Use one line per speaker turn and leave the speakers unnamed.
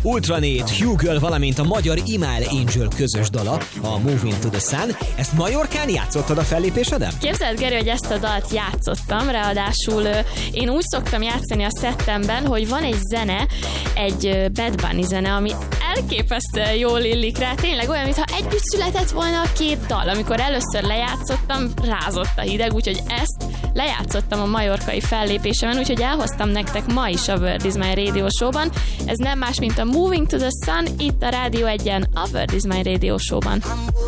Ultranet, Hugh Girl, valamint a magyar Imál Angel közös dala, a Moving to the Sun. Ezt Majorkán játszottad a fellépéseden?
Képzeld, Geri, hogy ezt a dalt játszottam, ráadásul én úgy szoktam játszani a szettemben, hogy van egy zene, egy Bad Bunny zene, ami elképesztően jól illik rá, tényleg olyan, mintha együtt született volna a két dal. Amikor először lejátszottam, rázott a hideg, úgyhogy ezt lejátszottam a majorkai fellépésemen, úgyhogy elhoztam nektek ma is a Word is My Radio Show-ban. Ez nem más, mint a Moving to the Sun, itt a Rádió 1-en, a Word is My Radio Show-ban.